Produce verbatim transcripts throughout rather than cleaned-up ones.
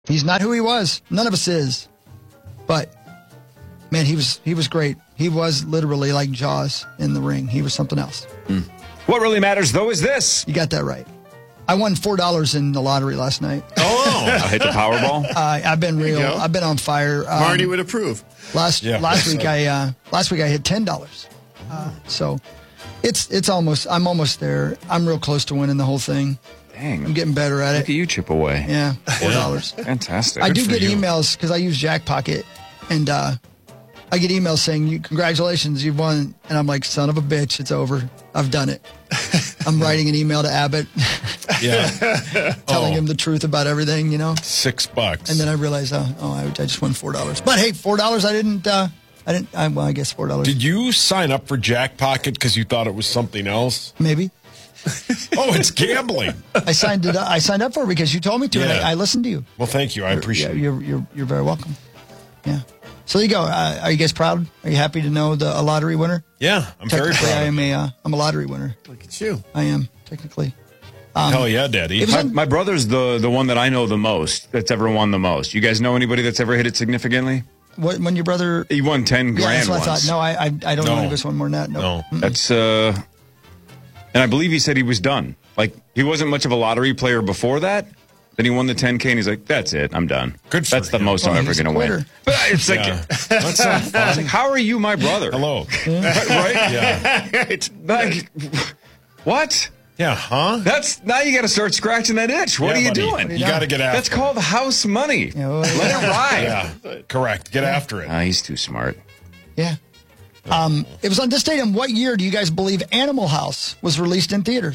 He's not who he was. None of us is. But, man, he was he was great. He was literally like Jaws in the ring. He was something else. Mm. What really matters, though, is this. You got that right. I won four dollars in the lottery last night. Oh. I hit the Powerball? Uh, I've been real. I've been on fire. Um, Marty would approve. Last Yeah. last week, I uh, last week I hit ten dollars. Uh, so it's it's almost, I'm almost there. I'm real close to winning the whole thing. Dang. I'm getting better at it. Look at you chip away. Yeah, four dollars. Yeah. Fantastic. I Good do for get you. emails because I use Jack Pocket, and uh, I get emails saying, "You congratulations, you've won." And I'm like, "Son of a bitch, it's over. I've done it." I'm writing an email to Abbott, Yeah. telling Oh. him the truth about everything, you know. Six bucks. And then I realized, oh, oh I, I just won four dollars. But hey, four dollars. I didn't. Uh, I didn't. I, well, I guess four dollars. Did you sign up for Jack Pocket because you thought it was something else? Maybe. Oh, it's gambling. I signed it. I signed up for it because you told me to. And Yeah. I, I listened to you. Well, thank you. I appreciate Yeah, it. you're you're you're very welcome. Yeah. So there you go. Uh, are you guys proud? Are you happy to know the a lottery winner? Yeah, I'm very Technically, proud I of am a uh, I'm a lottery winner. Look at you. I am technically. Um, Hell yeah, Daddy. it was My, on- my brother's the, the one that I know the most, that's ever won the most. You guys know anybody that's ever hit it significantly? What, when your brother? He won ten Yeah, grand that's what once. I thought. No, I I, I don't No. know any of us one more than that. No. No. Mm-mm. That's, uh, and I believe he said he was done. Like, he wasn't much of a lottery player before that. Then he won the ten K, and he's like, that's it. I'm done. Good for That's the him. most Well, I'm ever he's a going to win. quitter. But it's like, Yeah. That's not it's fun. like, how are you my brother? Hello. Right? Yeah. Like, what? Yeah, huh? That's now you got to start scratching that itch. What Yeah, are you buddy. doing? You got to get after That's called house money. Yeah, well, Let it ride. Yeah, correct. Get after it. Ah, he's too smart. Yeah. Um, it was on this date. In what year do you guys believe Animal House was released in theaters?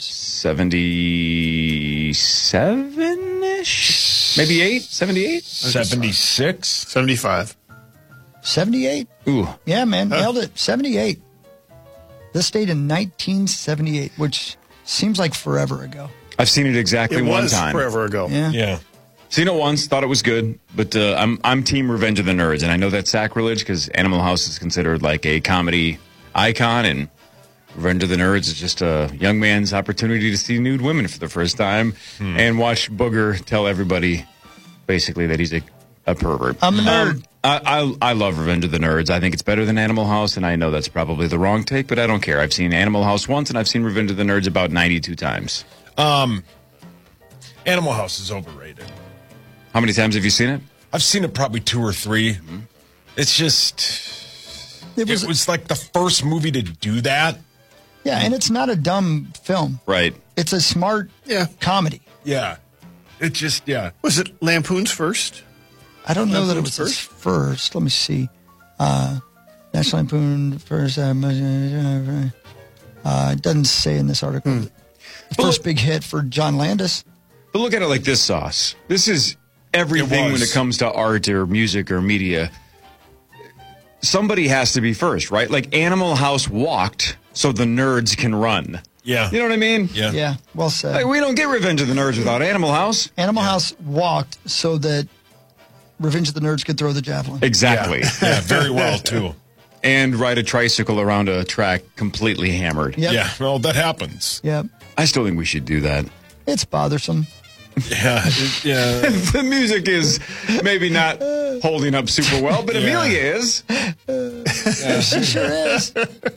seventy-seven ish, maybe eight, seventy-eight. seventy-six? seventy-five. seventy-eight. Ooh, Yeah, man, nailed it. seventy-eight. This date in nineteen seventy-eight, which seems like forever ago. I've seen it exactly It one was time. forever ago. Yeah. Yeah. Seen it once, thought it was good, but uh, I'm I'm Team Revenge of the Nerds, and I know that's sacrilege because Animal House is considered like a comedy icon, and Revenge of the Nerds is just a young man's opportunity to see nude women for the first time and watch Booger tell everybody basically that he's a, a pervert. I'm a nerd. Um, I, I I love Revenge of the Nerds. I think it's better than Animal House, and I know that's probably the wrong take, but I don't care. I've seen Animal House once, and I've seen Revenge of the Nerds about ninety-two times. Um, Animal House is overrated. How many times have you seen it? I've seen it probably two or three. It's just, It was, it was like the first movie to do that. yeah, and it's not a dumb film. Right. It's a smart Yeah. comedy. Yeah. It just, yeah. Was it Lampoon's first? I don't know that it was Lampoon's his first. Let me see. Uh, National Lampoon first. Uh, uh, it doesn't say in this article. Hmm. The first big hit for John Landis. But look at it like this, Sauce. This is everything It when was. it comes to art or music or media. Somebody has to be first, right? Like Animal House walked so the nerds can run. Yeah. You know what I mean? Yeah. Yeah, well said. Like, we don't get Revenge of the Nerds without Animal House. Animal House walked so that Revenge of the Nerds could throw the javelin. Exactly. Yeah, very well, too. And ride a tricycle around a track completely hammered. Yep. Yeah, well, that happens. Yep. I still think we should do that. It's bothersome. Yeah. it- yeah. The music is maybe not holding up super well, but Yeah. Amelia is. She sure is.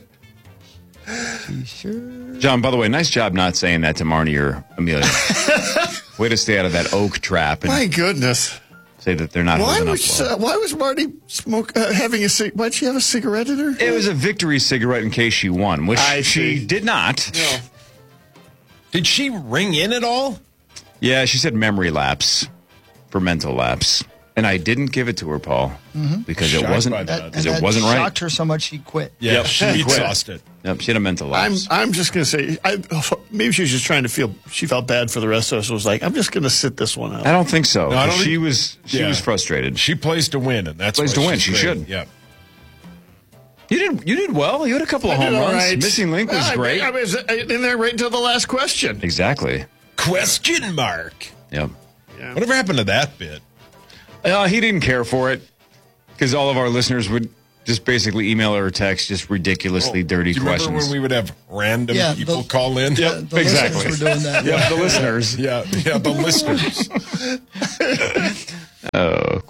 She sure. John, by the way, nice job not saying that to Marnie or Amelia. Way to stay out of that oak trap and My goodness. say that they're not Why holding up was well. uh, why was Marty smoke uh, having a cig- why'd she have a cigarette in her? It was a victory cigarette in case she won, which I she see. did not. No. Did she ring in at all? Yeah, she said memory lapse for mental lapse. And I didn't give it to her, Paul, because it Shocked wasn't by that. That, because and it that wasn't right. shocked her so much she quit. Yeah, Yep, she she quit. exhausted it. Yep, she had a mental I'm lapse. I'm just gonna say I, maybe she was just trying to feel she felt bad for the rest of us. Was like I'm just gonna sit this one out. I don't think so. No, I don't 'cause she think- was she Yeah. was frustrated. She plays to win, and that's Plays why to win. she's She great. should. Yeah. You did you did well. You had a couple of I home did all runs. right. Missing link was Well, I- great. I, was in there right until the last question. Exactly. Question mark. Yep. Yeah. Whatever happened to that bit? Uh, he didn't care for it because all of our listeners would just basically email or text just ridiculously dirty Do you remember questions. when we would have random Yeah, people the- call in? The Exactly. listeners were doing that. Yeah, the listeners. Yeah, yeah, the listeners.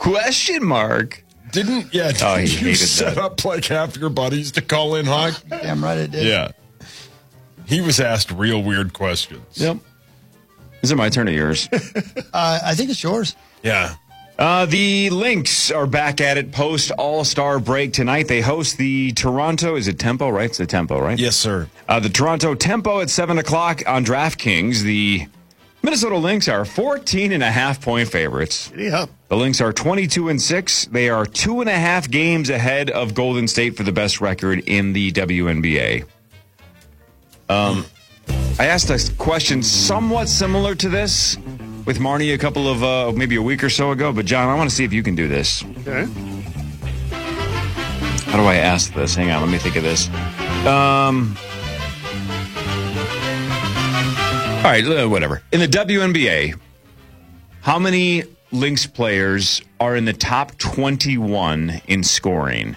Question mark. Didn't, yeah, didn't Oh, he you hated set that. up like half your buddies to call in, Hawk? Damn right it did. Yeah. He was asked real weird questions. Yep. Is it my turn or yours? Uh, I think it's yours. Yeah. Uh, the Lynx are back at it post All-Star break tonight. They host the Toronto, is it Tempo, right? It's the Tempo, right? Yes, sir. Uh, the Toronto Tempo at seven o'clock on DraftKings. The Minnesota Lynx are fourteen and a half point favorites. Yeah. The Lynx are twenty-two and six. They are two and a half games ahead of Golden State for the best record in the W N B A. Um, I asked a question somewhat similar to this with Marnie a couple of, uh, maybe a week or so ago. But, John, I want to see if you can do this. Okay. How do I ask this? Hang on, let me think of this. Um, all right, uh, whatever. In the W N B A, how many Lynx players are in the top twenty-one in scoring?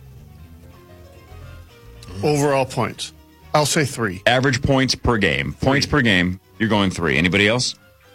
Overall points. I'll say three. Average points per game. Points per game, you're going three. Anybody else?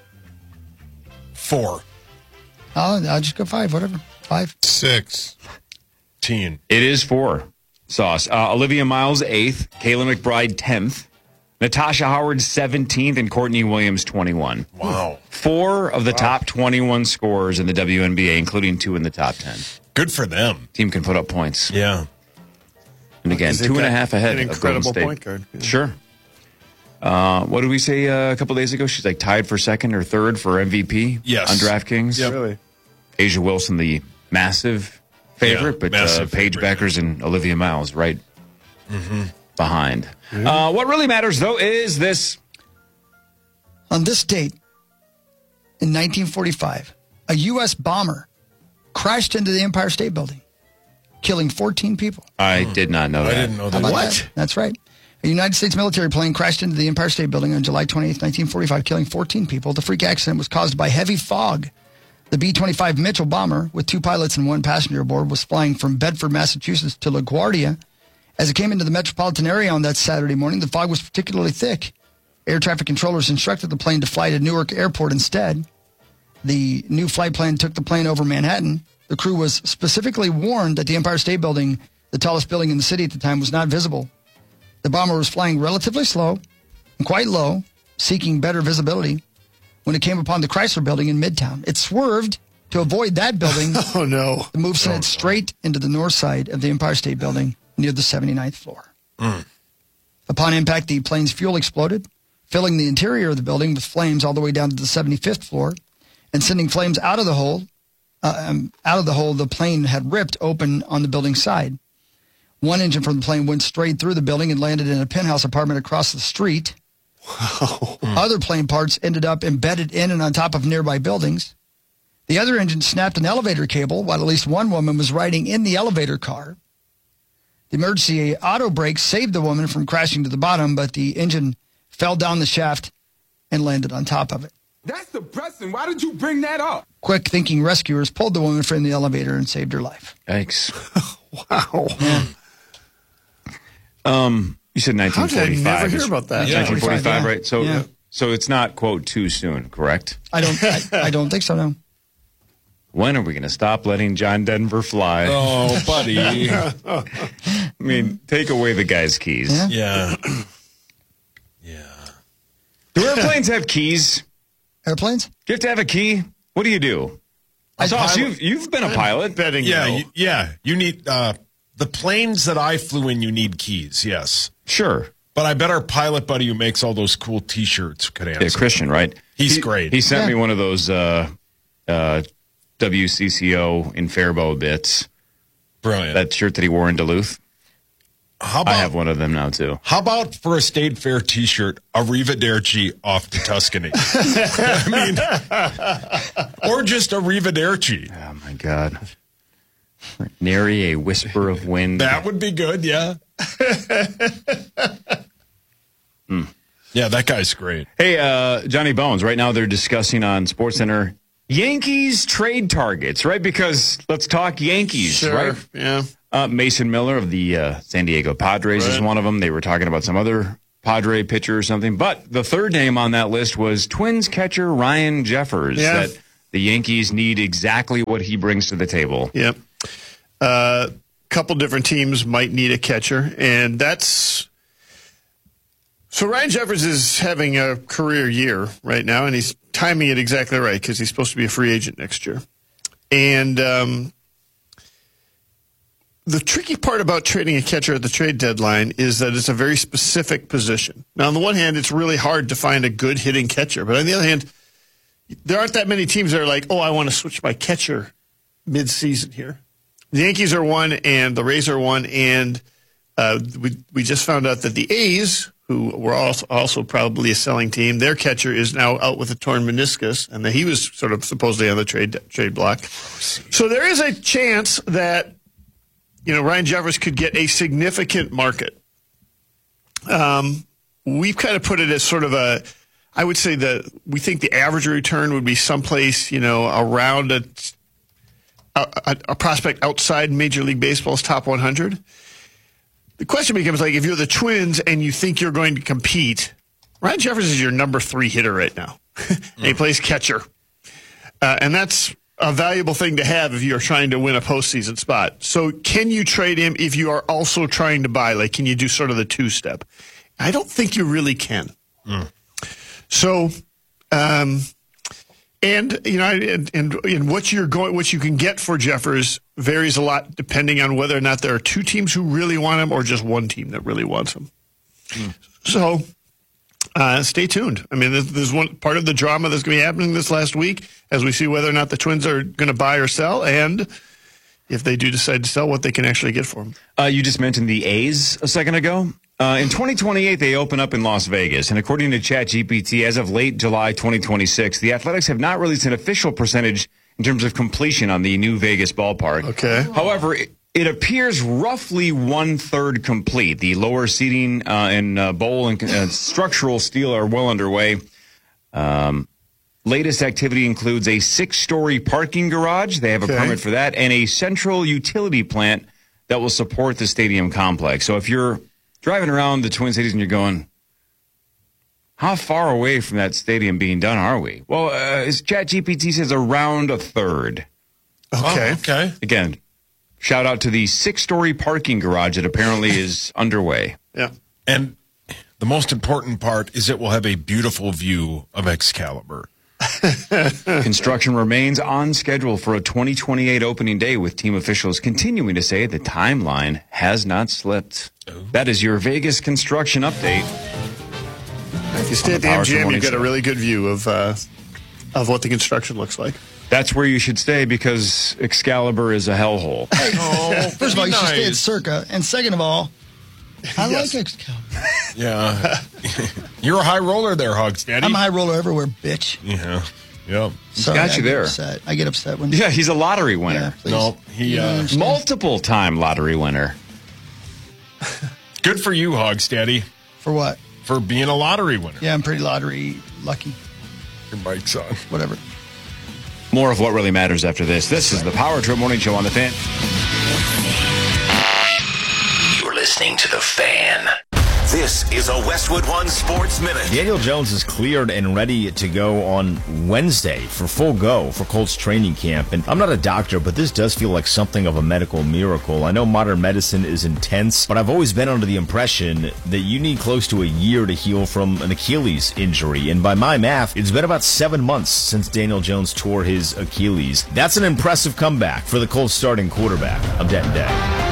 Four. I'll, I'll just go five, whatever. Five. Six. Teen. It is four. Sauce. Uh, Olivia Miles, eighth. Kayla McBride, tenth. Natasha Howard, seventeenth. And Courtney Williams, twenty-one. Wow. Four of the wow. top twenty-one scorers in the W N B A, including two in the top ten. Good for them. Team can put up points. Yeah. And again, two and a half ahead an of Golden incredible State. point guard. Yeah. Sure. Uh, what did we say uh, a couple days ago? She's like tied for second or third for M V P yes. on DraftKings. Yeah, really. Asia Wilson, the massive favorite, yeah, but massive uh, Paige favorite. Beckers and Olivia Miles right mm-hmm. behind. Mm-hmm. Uh, what really matters, though, is this. On this date, in nineteen forty-five, a U S bomber crashed into the Empire State Building, killing fourteen people. I did not know I that. didn't know that. How about What? that? That's right. A United States military plane crashed into the Empire State Building on July twenty-eighth, nineteen forty-five, killing fourteen people. The freak accident was caused by heavy fog. The B twenty-five Mitchell bomber, with two pilots and one passenger aboard, was flying from Bedford, Massachusetts to LaGuardia. As it came into the metropolitan area on that Saturday morning, the fog was particularly thick. Air traffic controllers instructed the plane to fly to Newark Airport instead. The new flight plan took the plane over Manhattan. The crew was specifically warned that the Empire State Building, the tallest building in the city at the time, was not visible. The bomber was flying relatively slow and quite low, seeking better visibility, when it came upon the Chrysler Building in Midtown. It swerved to avoid that building. Oh, no. The move sent Oh, it straight into the north side of the Empire State Building near the seventy-ninth floor. Mm. Upon impact, the plane's fuel exploded, filling the interior of the building with flames all the way down to the seventy-fifth floor, and sending flames out of the hole. Uh, um, out of the hole the plane had ripped open on the building side. One engine from the plane went straight through the building and landed in a penthouse apartment across the street. Wow. Other plane parts ended up embedded in and on top of nearby buildings. The other engine snapped an elevator cable while at least one woman was riding in the elevator car. The emergency auto brake saved the woman from crashing to the bottom, but the engine fell down the shaft and landed on top of it. That's depressing. Why did you bring that up? Quick thinking rescuers pulled the woman from the elevator and saved her life. Yikes. Wow. Yeah. Um, you said nineteen How forty-five. did I never hear It's- about that? it's Yeah. nineteen forty-five, yeah. right? So, Yeah. so it's not, quote, too soon, correct? I don't I, I don't think so, no. When are we going to stop letting John Denver fly? Oh, buddy. I mean, take away the guy's keys. Yeah. yeah. Yeah. Do airplanes have keys? Airplanes? Do you have to have a key? What do you do? I Sauce, pilot- you've, you've been a pilot. Betting Yeah, no. you, yeah. You need uh, the planes that I flew in. You need keys, yes. Sure. But I bet our pilot buddy who makes all those cool T-shirts could answer. Yeah, Christian, right? He's He- great. He sent Yeah. me one of those uh, uh, W C C O in Faribault bits. Brilliant. That shirt that he wore in Duluth. how about I have one of them now, too. How about for a State Fair T-shirt, Arrivederci off to Tuscany? I mean, or just Arrivederci. Oh, my God. Nary a whisper of wind. That would be good, yeah. Hmm. Yeah, that guy's great. Hey, uh, Johnny Bones, right now they're discussing on SportsCenter Yankees trade targets, right? Because let's talk Yankees, Sure. right? Yeah. Uh, Mason Miller of the uh, San Diego Padres is Right. one of them. They were talking about some other Padre pitcher or something. But the third name on that list was Twins catcher Ryan Jeffers. Yeah. That The Yankees need exactly what he brings to the table. Yep. A uh, couple different teams might need a catcher, and that's so Ryan Jeffers is having a career year right now, and he's timing it exactly right because he's supposed to be a free agent next year. And um, the tricky part about trading a catcher at the trade deadline is that it's a very specific position. Now, on the one hand, it's really hard to find a good hitting catcher, but on the other hand, there aren't that many teams that are like, oh, I want to switch my catcher mid-season here. The Yankees are one, and the Rays are one, and uh, we we just found out that the A's, who were also, also probably a selling team, their catcher is now out with a torn meniscus, and that he was sort of supposedly on the trade trade block. So there is a chance that, you know, Ryan Jeffers could get a significant market. Um, we've kind of put it as sort of a, I would say that we think the average return would be someplace, you know, around a, a, a prospect outside Major League Baseball's top one hundred. The question becomes, like, if you're the Twins and you think you're going to compete, Ryan Jeffers is your number three hitter right now. And he plays catcher. Uh, and that's a valuable thing to have if you're trying to win a postseason spot. So can you trade him if you are also trying to buy? Like, can you do sort of the two-step? I don't think you really can. Mm. So, um, and you know, and, and and what you're going, what you can get for Jeffers varies a lot depending on whether or not there are two teams who really want him or just one team that really wants him. Mm. So, uh, stay tuned. I mean, there's, there's one part of the drama that's going to be happening this last week as we see whether or not the Twins are going to buy or sell, and if they do decide to sell, what they can actually get for him. Uh, you just mentioned the A's a second ago. Uh, in twenty twenty-eight, they open up in Las Vegas, and according to ChatGPT, as of late July twenty twenty-six, the Athletics have not released an official percentage in terms of completion on the new Vegas ballpark. Okay. However, it, it appears roughly one-third complete. The lower seating uh, and uh, bowl and uh, structural steel are well underway. Um, latest activity includes a six-story parking garage. They have a okay. permit for that, and a central utility plant that will support the stadium complex. So if you're driving around the Twin Cities and you're going, how far away from that stadium being done are we? Well, uh, as ChatGPT says, around a third. Okay. Oh, okay. Again, shout out to the six-story parking garage that apparently is underway. Yeah. And the most important part is it will have a beautiful view of Excalibur. Construction remains on schedule for a twenty twenty-eight opening day, with team officials continuing to say the timeline has not slipped. Ooh. That is your Vegas construction update. If you stay at the M G M, you get a really good view of uh, of what the construction looks like. That's where you should stay because Excalibur is a hellhole. Oh, first of all, you nice. should stay at Circa, and second of all, I Yes. like Excalibur. Yeah. You're a high roller there, Hugs Daddy. I'm a high roller everywhere, bitch. Yeah. Yep. Sorry, got I you get there. Upset. I get upset when. Yeah, he's a lottery Yeah, winner. please. No, he, You don't uh, understand. Multiple time lottery winner. Good for you, Hugs Daddy, For what? for being a lottery winner. Yeah, I'm pretty lottery lucky. Your mic's on. Whatever. More of what really matters after this. This is the Power Trip Morning Show on the Fan. You're listening to The Fan. This is a Westwood One Sports Minute. Daniel Jones is cleared and ready to go on Wednesday for full go for Colts training camp. And I'm not a doctor, but this does feel like something of a medical miracle. I know modern medicine is intense, but I've always been under the impression that you need close to a year to heal from an Achilles injury. And by my math, it's been about seven months since Daniel Jones tore his Achilles. That's an impressive comeback for the Colts starting quarterback. I'm Denton Day.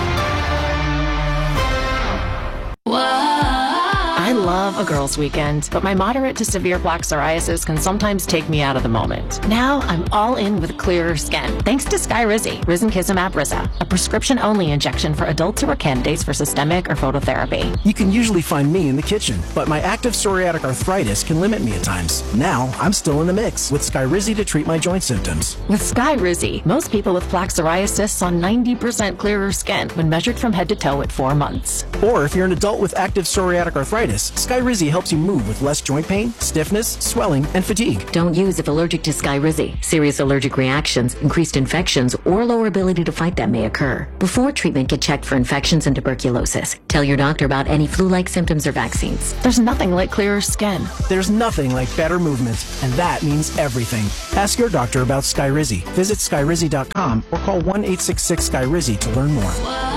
I love a girls' weekend, but my moderate to severe plaque psoriasis can sometimes take me out of the moment. Now I'm all in with clearer skin, thanks to Skyrizi, Risankizumab Riza, a prescription-only injection for adults who are candidates for systemic or phototherapy. You can usually find me in the kitchen, but my active psoriatic arthritis can limit me at times. Now I'm still in the mix with Skyrizi to treat my joint symptoms. With Skyrizi, most people with plaque psoriasis saw ninety percent clearer skin when measured from head to toe at four months. Or if you're an adult with active psoriatic arthritis, Plus, Skyrizi helps you move with less joint pain, stiffness, swelling, and fatigue. Don't use if allergic to Skyrizi. Serious allergic reactions, increased infections, or lower ability to fight them may occur. Before treatment, get checked for infections and tuberculosis. Tell your doctor about any flu-like symptoms or vaccines. There's nothing like clearer skin. There's nothing like better movement, and that means everything. Ask your doctor about Skyrizi. Visit Skyrizi dot com or call one eight six six Skyrizi to learn more.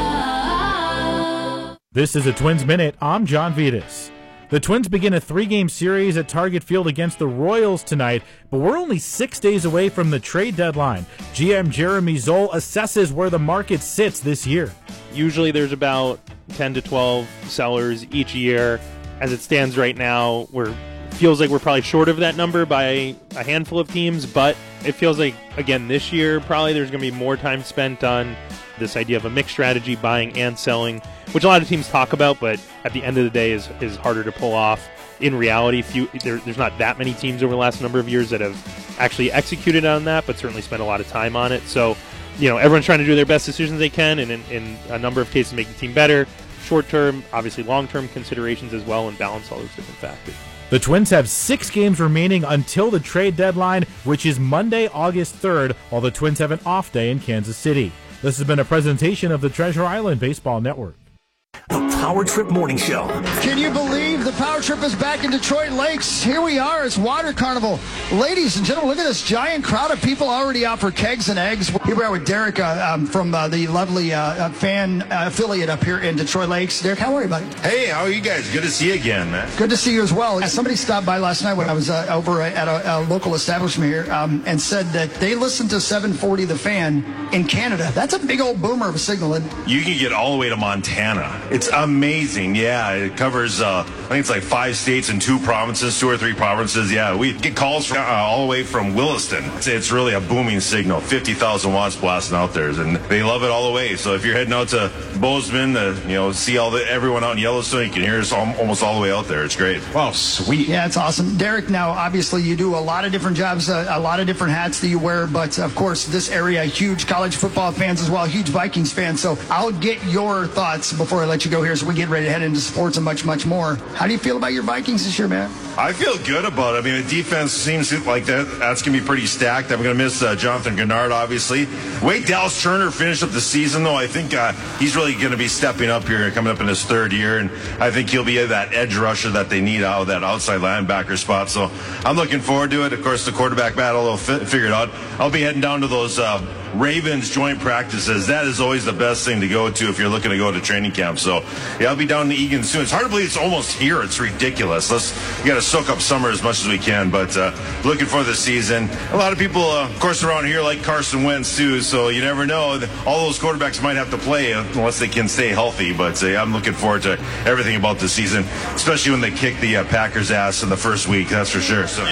This is a Twins Minute. I'm John Vitas. The Twins begin a three-game series at Target Field against the Royals tonight, but we're only six days away from the trade deadline. G M Jeremy Zoll assesses where the market sits this year. Usually there's about ten to twelve sellers each year. As it stands right now, we're feels like we're probably short of that number by a handful of teams, but it feels like, again, this year, probably there's going to be more time spent on this idea of a mixed strategy, buying and selling, which a lot of teams talk about, but at the end of the day is, is harder to pull off. In reality, few, there, there's not that many teams over the last number of years that have actually executed on that, but certainly spent a lot of time on it. So, you know, everyone's trying to do their best decisions they can, and in, in a number of cases make the team better. Short-term, obviously long-term considerations as well, and balance all those different factors. The Twins have six games remaining until the trade deadline, which is Monday, August third, while the Twins have an off day in Kansas City. This has been a presentation of the Treasure Island Baseball Network. The Power Trip Morning Show. Can you believe the Power Trip is back in Detroit Lakes? Here we are. It's Water Carnival. Ladies and gentlemen, look at this giant crowd of people already out for kegs and eggs. Here we are with Derek uh, um, from uh, the lovely uh, fan uh, affiliate up here in Detroit Lakes. Derek, how are you, buddy? Hey, how are you guys? Good to see you again, man. Good to see you as well. Somebody stopped by last night when I was uh, over at a, a local establishment here um, and said that they listened to seven forty The Fan in Canada. That's a big old boomer of a signal. Isn't it? You can get all the way to Montana. It's amazing. Yeah, it covers, uh, I think it's like five states and two provinces, two or three provinces. Yeah, we get calls from, uh, all the way from Williston. It's, it's really a booming signal. fifty thousand watts blasting out there, and they love it all the way. So if you're heading out to Bozeman to, you know, see all the everyone out in Yellowstone, you can hear us almost all the way out there. It's great. Wow, sweet. Yeah, it's awesome. Derek, now, obviously, you do a lot of different jobs, uh, a lot of different hats that you wear, but, of course, this area, huge college football fans as well, huge Vikings fans. So I'll get your thoughts before I let you go here so we get ready to head into sports and much, much more. How do you feel about your Vikings this year, man? I feel good about it. I mean, the defense seems like that. That's going to be pretty stacked. I'm going to miss uh, Jonathan Gennard, obviously. Wait, Dallas Turner finished up the season, though. I think uh, he's really going to be stepping up here, coming up in his third year, and I think he'll be that edge rusher that they need out of that outside linebacker spot. So I'm looking forward to it. Of course, the quarterback battle will fi- figure it out. I'll be heading down to those uh, Ravens joint practices. That is always the best thing to go to if you're looking to go to training camp. So yeah, I'll be down to Egan soon. It's hard to believe it's almost here. It's ridiculous. Let's we got to soak up summer as much as we can. But uh, looking for the season. A lot of people, uh, of course, around here like Carson Wentz too. So you never know. All those quarterbacks might have to play unless they can stay healthy. But uh, I'm looking forward to everything about the season, especially when they kick the uh, Packers' ass in the first week. That's for sure. So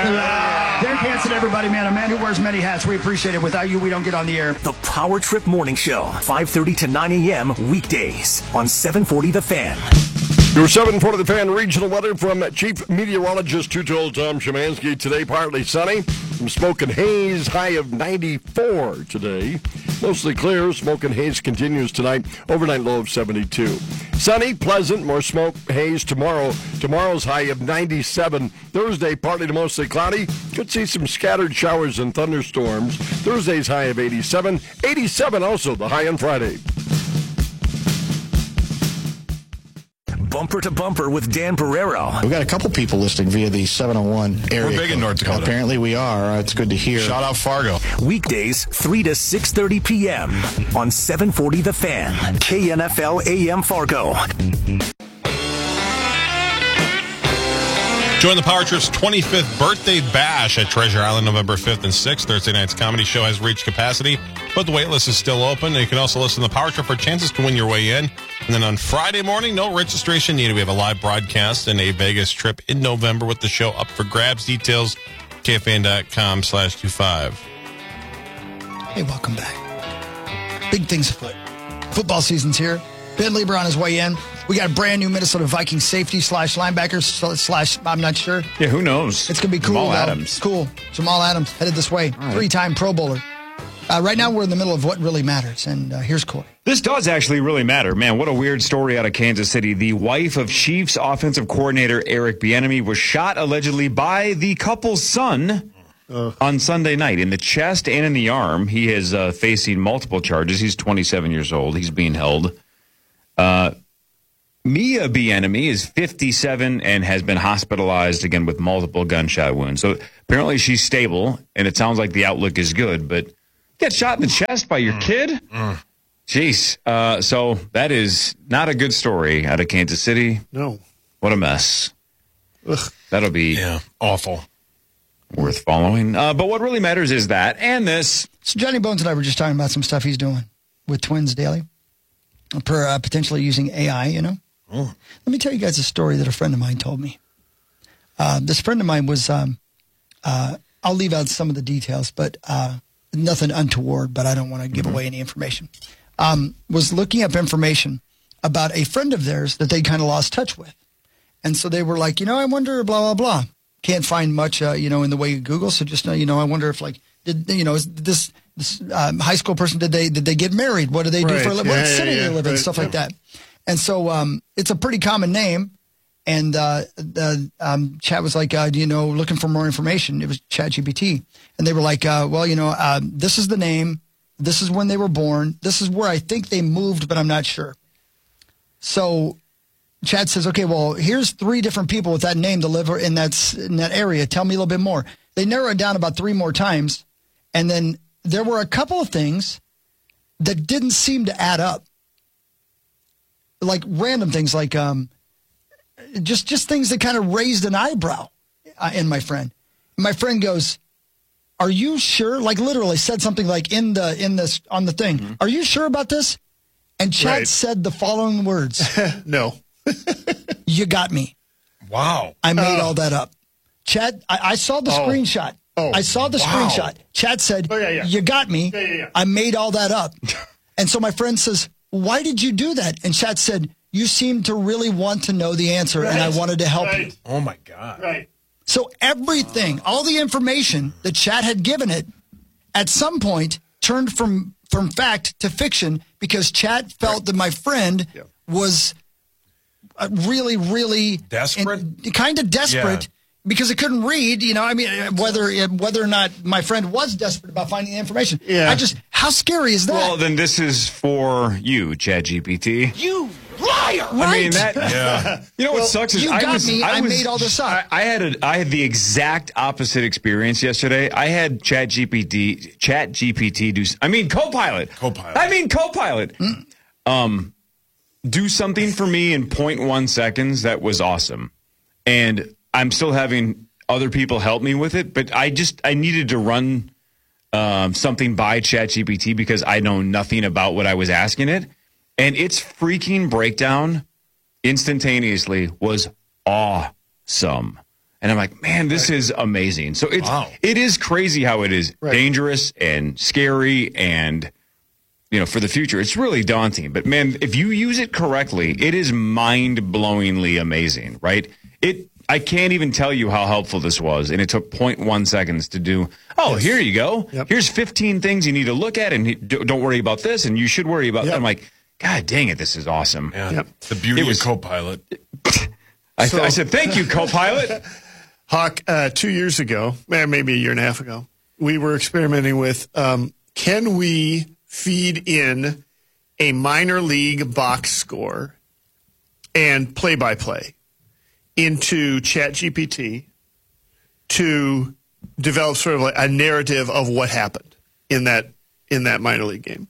yeah. Derek Hansen, everybody, man, a man who wears many hats. We appreciate it. Without you, we don't get on the air. The Power Trip Morning Show, five thirty to nine a.m. weekdays on seven forty The Fan. Your seven forty The Fan regional weather from Chief Meteorologist two-told Tom Szymanski. Today, partly sunny. Some smoke and haze, high of ninety-four today. Mostly clear. Smoke and haze continues tonight. Overnight low of seventy-two. Sunny, pleasant, more smoke, haze tomorrow. Tomorrow's high of ninety-seven. Thursday, partly to mostly cloudy. Could see some scattered showers and thunderstorms. Thursday's high of eighty-seven. eighty-seven also the high on Friday. Bumper to Bumper with Dan Barrero. We've got a couple people listening via the seven oh one area. We're big in North Dakota. Apparently we are. It's good to hear. Shout out Fargo. Weekdays, three to six thirty p.m. on seven forty The Fan. K N F L A M Fargo. Join the Power Trip's twenty-fifth birthday bash at Treasure Island November fifth and sixth. Thursday night's comedy show has reached capacity, but the wait list is still open. And you can also listen to the Power Trip for chances to win your way in. And then on Friday morning, no registration needed. We have a live broadcast and a Vegas trip in November with the show up for grabs. Details, K F A N dot com slash twenty-five. Hey, welcome back. Big things afoot. Football season's here. Ben Lieber on his way in. We got a brand new Minnesota Vikings safety slash linebacker slash, I'm not sure. Yeah, who knows? It's going to be cool. Jamal though. Adams. It's cool. Jamal Adams headed this way. Right. Three-time Pro Bowler. Uh, right now, we're in the middle of what really matters, and uh, here's Corey. This does actually really matter. Man, what a weird story out of Kansas City. The wife of Chiefs offensive coordinator Eric Bieniemy was shot allegedly by the couple's son uh. on Sunday night in the chest and in the arm. He is uh, facing multiple charges. He's twenty-seven years old. He's being held. Uh, Mia Bieniemy is fifty-seven and has been hospitalized again with multiple gunshot wounds. So apparently she's stable, and it sounds like the outlook is good, but get shot in the chest by your mm. kid? Mm. Jeez. Uh, so that is not a good story out of Kansas City. No. What a mess. Ugh. That'll be yeah, awful. Worth following. Uh, but what really matters is that and this. So Johnny Bones and I were just talking about some stuff he's doing with Twins Daily. Per, uh, potentially using A I, you know. Oh. Let me tell you guys a story that a friend of mine told me. Uh, this friend of mine was, um, uh, I'll leave out some of the details, but uh, nothing untoward, but I don't want to give mm-hmm. away any information. Um, was looking up information about a friend of theirs that they kind of lost touch with. And so they were like, you know, I wonder, blah, blah, blah. Can't find much, uh, you know, in the way of Google. So just, uh, you know, I wonder if like, did, you know, is this, this um, high school person, did they, did they get married? What do they do right. for a living? Yeah, what yeah, city yeah, they live in? right. Stuff yeah. like that. And so um, it's a pretty common name. And uh, the um, chat was like, uh, you know, looking for more information. It was ChatGPT. And they were like, uh, well, you know, uh, this is the name. This is when they were born. This is where I think they moved, but I'm not sure. So Chat says, okay, well, here's three different people with that name that live in that, in that area. Tell me a little bit more. They narrow it down about three more times. And then there were a couple of things that didn't seem to add up. Like random things, like um, just, just things that kind of raised an eyebrow uh, in my friend. My friend goes, are you sure? Like literally said something like in the, in this, on the thing. Mm-hmm. Are you sure about this? And Chad right. said the following words. No. You got me. Wow. I made oh. all that up. Chad, I, I saw the oh. screenshot. Oh. I saw the wow. screenshot. Chad said, oh, yeah, yeah. you got me. Yeah, yeah, yeah. I made all that up. And so my friend says, why did you do that? And Chad said, you seem to really want to know the answer, right. and I wanted to help right. you. Oh, my God. Right. So everything, all the information that Chad had given it, at some point turned from, from fact to fiction because Chad felt right. that my friend yeah. was uh, really, really desperate, kind of desperate yeah. because it couldn't read. You know, I mean, whether whether or not my friend was desperate about finding the information. Yeah. I just, how scary is that? Well, then this is for you, ChatGPT. You liar! Right? I mean that. Yeah. You know well, what sucks is you I got was, me. I, I was, made all this up. I, I had a I had the exact opposite experience yesterday. I had ChatGPT ChatGPT do. I mean Copilot. Copilot. I mean Copilot. Mm. Um, do something for me in zero point one seconds. That was awesome, and I'm still having other people help me with it. But I just I needed to run um, something by ChatGPT because I know nothing about what I was asking it. And its freaking breakdown instantaneously was awesome. And I'm like, man, this right. is amazing. So it's wow. it is crazy how it is right. dangerous and scary and, you know, for the future. It's really daunting. But, man, if you use it correctly, it is mind-blowingly amazing, right? It I can't even tell you how helpful this was. And it took zero point one seconds to do, oh, yes. here you go. Yep. Here's fifteen things you need to look at, and don't worry about this, and you should worry about yep. that. I'm like, God dang it, this is awesome. Yeah. Yep. The beauty was, of Copilot. I, so, I said, thank you, Copilot. Hawk, uh, two years ago, maybe a year and a half ago, we were experimenting with, um, can we feed in a minor league box score and play-by-play into ChatGPT to develop sort of like a narrative of what happened in that in that minor league game.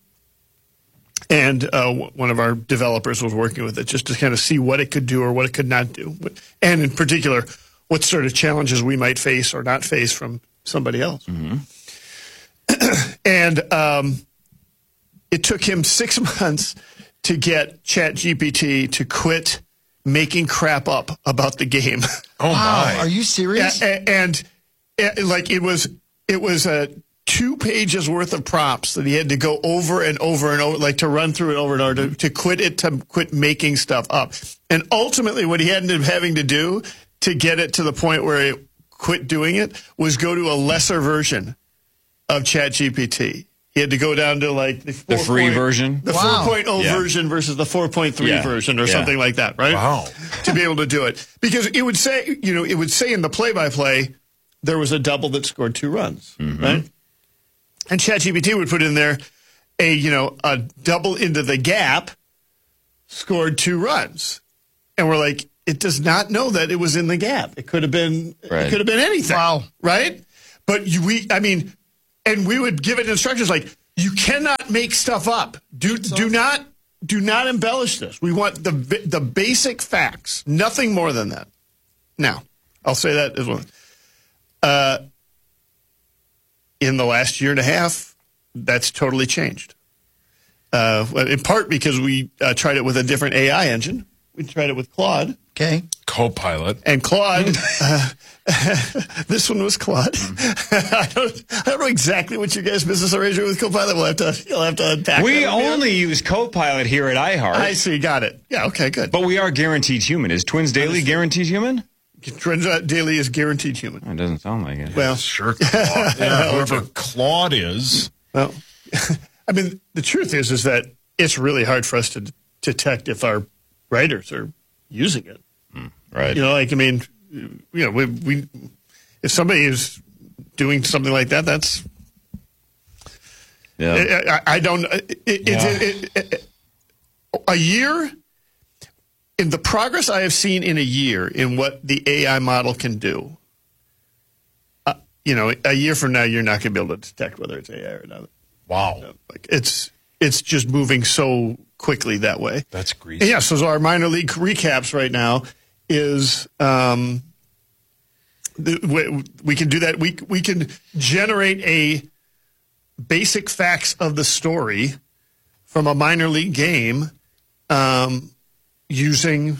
And uh, one of our developers was working with it just to kind of see what it could do or what it could not do. And in particular, what sort of challenges we might face or not face from somebody else. Mm-hmm. and um, it took him six months to get ChatGPT to quit making crap up about the game. Oh, wow. my. Are you serious? And, and, and like it was, it was a two pages worth of prompts that he had to go over and over and over, like to run through it over and over to, to quit it, to quit making stuff up. And ultimately what he ended up having to do to get it to the point where he quit doing it was go to a lesser version of ChatGPT. He had to go down to like the, the free point, version, the wow. four point oh yeah. version versus the four point three yeah. version, or yeah. something like that, right? Wow. To be able to do it, because it would say, you know, it would say in the play-by-play there was a double that scored two runs, mm-hmm. right? And ChatGPT would put in there a, you know, a double into the gap, scored two runs, and we're like, it does not know that it was in the gap. It could have been, right. it could have been anything. Wow. Right? But you, we, I mean, and we would give it instructions like, you cannot make stuff up. Do do not do not embellish this. We want the the basic facts, nothing more than that. Now, I'll say that as well. Uh, in the last year and a half, that's totally changed. Uh, in part because we uh, tried it with a different A I engine. We tried it with Claude. Okay. Copilot. And Claude, uh, this one was Claude. I don't, I don't know exactly what your guys' business arrangement with Copilot. We'll have to, you'll have to unpack. We that only use Copilot here at iHeart. I see. Got it. Yeah. Okay. Good. But we are guaranteed human. Is Twins Daily guaranteed human? Twins Daily is guaranteed human. It doesn't sound like it. Well, sure. Claude, yeah, whoever Claude is. Well, I mean, the truth is, is that it's really hard for us to detect if our writers are using it. Mm, right. You know, like, I mean, you know, we, we if somebody is doing something like that, that's, yeah. I, I don't, it, Yeah. it, it, it, it, a year, in the progress I have seen in a year in what the A I model can do, uh, you know, a year from now, you're not going to be able to detect whether it's A I or not. Wow. You know, like it's, it's just moving so quickly that way. That's greasy. Yeah, so our minor league recaps right now is um, the, we, we can do that. We we can generate a basic facts of the story from a minor league game um, using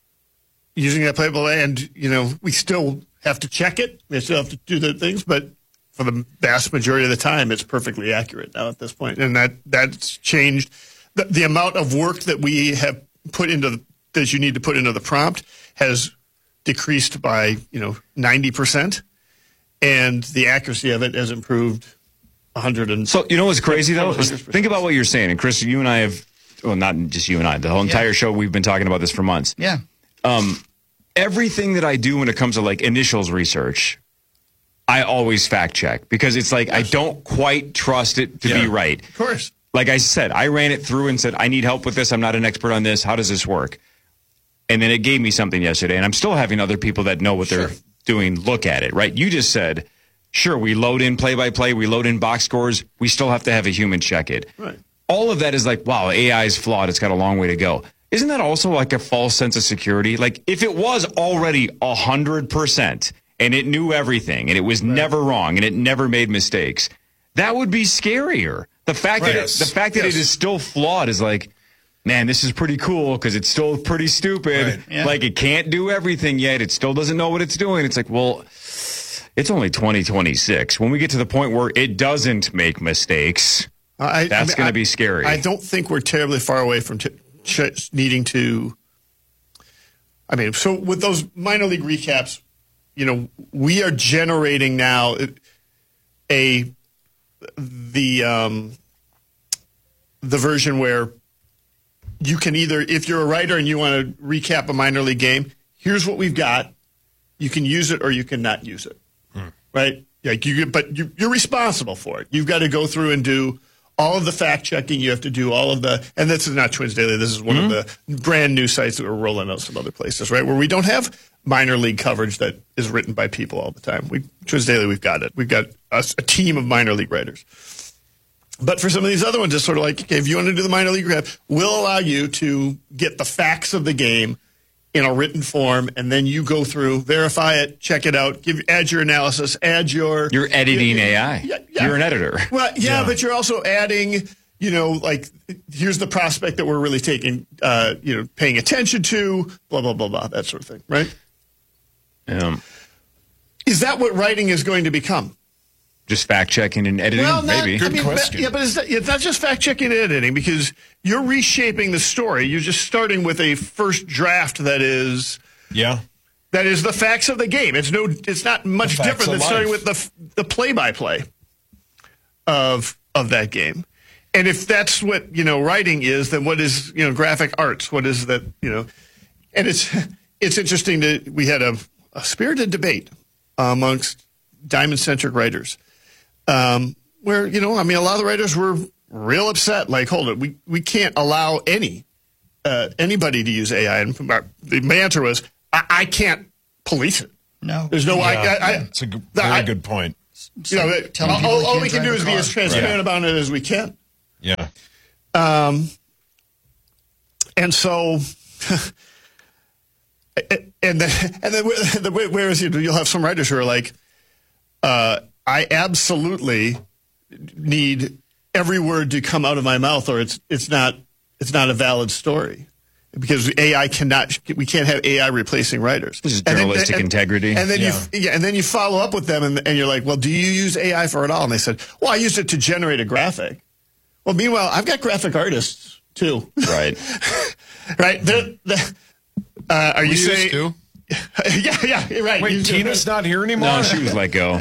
using that play-by-play, and you know we still have to check it. We still have to do the things, but for the vast majority of the time, it's perfectly accurate now at this point, and that that's changed. The, the amount of work that we have put into the, that you need to put into the prompt has decreased by you know ninety percent, and the accuracy of it has improved one hundred. And so you know what's crazy though? Think about what you're saying, and Chris, you and I have, well, not just you and I, the whole entire yeah. show we've been talking about this for months. Yeah. Um, everything that I do when it comes to like initials research, I always fact check because it's like yes. I don't quite trust it to yeah. be right. Of course. Like I said, I ran it through and said, I need help with this. I'm not an expert on this. How does this work? And then it gave me something yesterday, and I'm still having other people that know what sure. they're doing look at it, right? You just said, sure, we load in play-by-play, we load in box scores, we still have to have a human check it. Right. All of that is like, wow, A I is flawed. It's got a long way to go. Isn't that also like a false sense of security? Like if it was already one hundred percent and it knew everything and it was right. never wrong and it never made mistakes, that would be scarier. The fact right. that it, the fact that yes. it is still flawed is like, man, this is pretty cool because it's still pretty stupid. Right. Yeah. Like it can't do everything yet. It still doesn't know what it's doing. It's like, well, it's only twenty twenty-six. When we get to the point where it doesn't make mistakes, I, that's I mean, going to be scary. I don't think we're terribly far away from t- ch- needing to. I mean, so with those minor league recaps, you know, we are generating now a the um, the version where you can either, if you're a writer and you want to recap a minor league game, here's what we've got. You can use it or you cannot use it, hmm. right? Like you, but you, you're responsible for it. You've got to go through and do all of the fact checking. You have to do all of the, and this is not Twins Daily. This is one mm-hmm. of the brand new sites that we're rolling out some other places, right? Where we don't have minor league coverage that is written by people all the time. We Twins Daily, we've got it. We've got a, a team of minor league writers. But for some of these other ones, it's sort of like, okay, if you want to do the minor league recap, we'll allow you to get the facts of the game in a written form, and then you go through, verify it, check it out, give, add your analysis, add your... You're editing yeah, A I. Yeah, yeah. You're an editor. Well, yeah, yeah, but you're also adding, you know, like, here's the prospect that we're really taking, uh, you know, paying attention to, blah, blah, blah, blah, that sort of thing, right? Um, Is that what writing is going to become? Just fact-checking and editing, well, not, maybe. Good I mean, question. Yeah, but it's not, it's not just fact-checking and editing because you're reshaping the story. You're just starting with a first draft that is yeah, that is the facts of the game. It's no, it's not much different than starting with the the play-by-play of of that game. And if that's what, you know, writing is, then what is, you know, graphic arts? What is that, you know? And it's it's interesting that we had a, a spirited debate amongst diamond-centric writers um, where, you know, I mean, a lot of the writers were real upset. Like, hold it, we, we can't allow any uh, anybody to use A I. And our, the answer was, I, I can't police it. No. There's no, Yeah, I, I, it's a g- very I, good point. You know, Telling all, people they all can't we can drive do a is be car. as transparent Right. about it as we can. Yeah. Um, and so, and then, and then the way, whereas you, you'll have some writers who are like, uh, I absolutely need every word to come out of my mouth, or it's it's not it's not a valid story, because A I cannot, we can't have A I replacing writers. This is And then- journalistic and- integrity. And then Yeah. you yeah, and then you follow up with them, and, and you're like, well, do you use A I for it all? And they said, well, I used it to generate a graphic. Well, meanwhile, I've got graphic artists too. Right. Right. They're, they're, uh, are We you used saying? to. yeah, yeah, you're right. Wait, You- Tina's not here anymore? No, she was let go.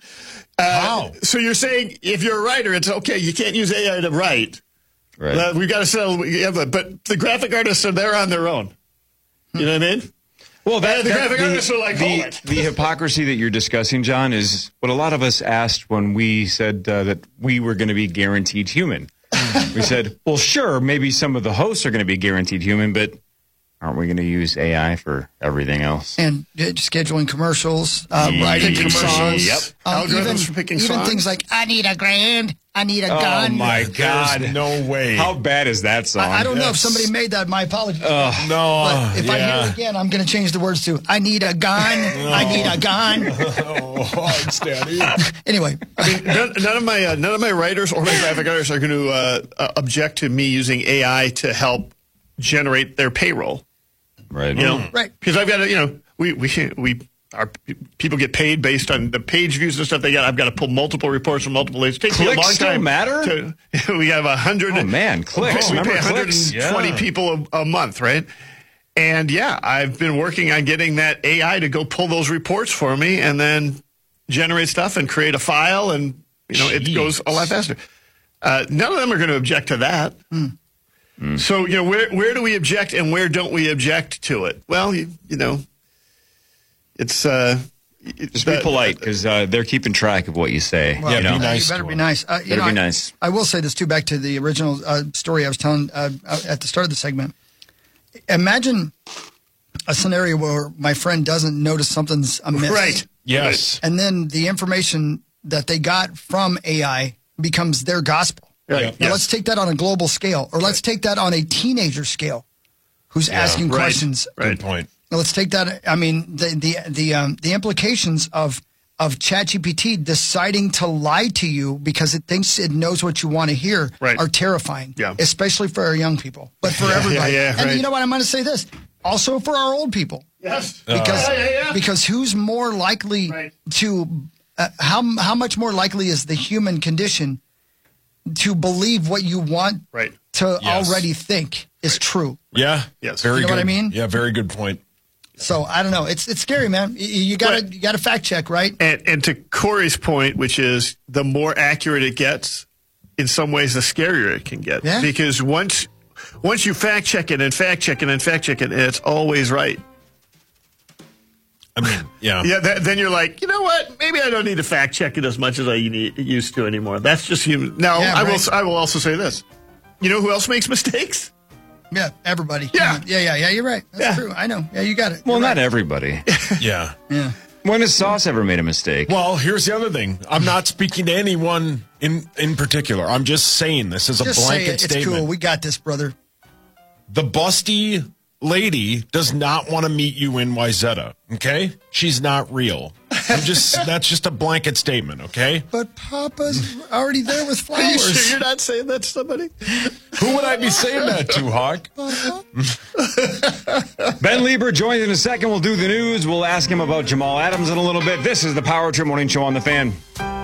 Uh, so you're saying if you're a writer, it's okay. You can't use A I to write. Right. Uh, we've got to settle. Yeah, but, but the graphic artists are there on their own. You know what I mean? Well, that, Uh, the that- graphic the, artists are like, hold the, it. the hypocrisy that you're discussing, John, is what a lot of us asked when we said uh, that we were going to be guaranteed human. We said, well, sure, maybe some of the hosts are going to be guaranteed human, but aren't we going to use A I for everything else? And uh, scheduling commercials, uh, Yep. writing Picking commercials. songs. Um, Algorithms even, for picking even songs. things like, I need a grand, I need a Oh, gun. my God. There's no way. How bad is that song? I, I don't know if Yes. somebody made that. My apologies. no. But if I hear yeah. it again, I'm going to change the words to, I need a gun, I need a gun. oh, thanks, Daddy. Anyway, none, none of my uh, none of my writers or my graphic artists are going to uh, uh, object to me using A I to help generate their payroll. Right. You know, Right. Because I've got to, you know, we we we our people get paid based on the page views and stuff they got. I've got to pull multiple reports from multiple places. It takes me a Clicks long still time. matter? To, we have a hundred. Oh, man, clicks. We pay Remember one hundred clicks? twenty Yeah. people a, a month, right? And yeah, I've been working on getting that A I to go pull those reports for me and then generate stuff and create a file, and you know it Jeez. goes a lot faster. Uh, none of them are going to object to that. Mm. Mm. So you know where where do we object and where don't we object to it? Well, you, you know, it's uh, it's Just be that- polite, because uh, they're keeping track of what you say. well, Yeah, you know? be nice you better to be them. nice. Uh, you Better know, be I- nice. I will say this too, back to the original uh, story I was telling uh, at the start of the segment. Imagine a scenario where my friend doesn't notice something's amiss. Right. Yes. And then the information that they got from A I becomes their gospel. Right. Now Yes. let's take that on a global scale, or let's take that on a teenager scale who's asking right. questions. Good point. Now, let's take that. I mean, the the the um, the implications of of ChatGPT deciding to lie to you because it thinks it knows what you want to hear Right. are terrifying. Yeah. Especially for our young people, but for Yeah, everybody. yeah, yeah, and right. you know what? I'm going to say this also for our old people. Yes. Because Yeah, yeah, yeah. because who's more likely Right. to uh, how how much more likely is the human condition to believe what you want Right. to Yes. already think is true? Yeah. Yes. Very You know good. what I mean? Yeah, very good point. So I don't know. It's it's scary, man. You, you gotta Right. you gotta fact check, right? And and to Corey's point, which is the more accurate it gets, in some ways, the scarier it can get. Yeah. Because once once you fact check it and fact check it and fact check it, and it's always right. I mean, yeah. Yeah. That, then you're like, you know what? Maybe I don't need to fact check it as much as I need, used to anymore. That's just human. Now Yeah, I right. will. I will also say this. You know who else makes mistakes? Yeah, everybody. Yeah. yeah, yeah, yeah. You're right. That's Yeah. true. I know. Yeah, you got it. Well, You're not right. everybody. Yeah. Yeah. When has Sauce ever made a mistake? Well, here's the other thing. I'm not speaking to anyone in in particular. I'm just saying this is a Just say blanket it. It's statement. cool. We got this, brother. The busty lady does not want to meet you in Wyzetta, okay? She's not real. I'm just that's just a blanket statement, okay? But Papa's already there with Are you flowers. sure you're not saying that to somebody? Who would I be saying that to, Hawk? Ben Lieber joins in a second. We'll do the news. We'll ask him about Jamal Adams in a little bit. This is the Power Trip Morning Show on the Fan.